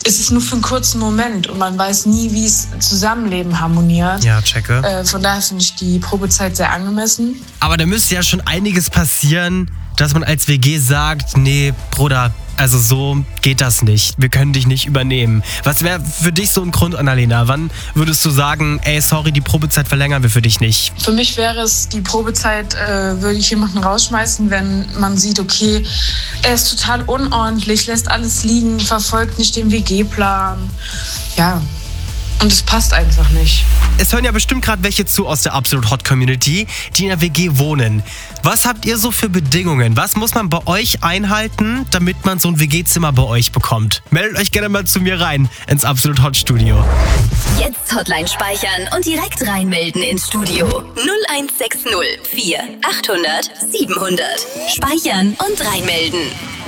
es ist nur für einen kurzen Moment und man weiß nie, wie es Zusammenleben harmoniert. Ja, checke. Von daher finde ich die Probezeit sehr angemessen. Aber da müsste ja schon einiges passieren, dass man als WG sagt, nee, Bruder, also so geht das nicht. Wir können dich nicht übernehmen. Was wäre für dich so ein Grund, Annalena? Wann würdest du sagen, ey, sorry, die Probezeit verlängern wir für dich nicht? Für mich wäre es, die Probezeit, würde ich jemanden rausschmeißen, wenn man sieht, okay, er ist total unordentlich, lässt alles liegen, verfolgt nicht den WG-Plan. Ja. Und es passt einfach nicht. Es hören ja bestimmt gerade welche zu aus der Absolut Hot Community, die in der WG wohnen. Was habt ihr so für Bedingungen? Was muss man bei euch einhalten, damit man so ein WG-Zimmer bei euch bekommt? Meldet euch gerne mal zu mir rein ins Absolut Hot Studio. Jetzt Hotline speichern und direkt reinmelden ins Studio. 0160 4 800 700. Speichern und reinmelden.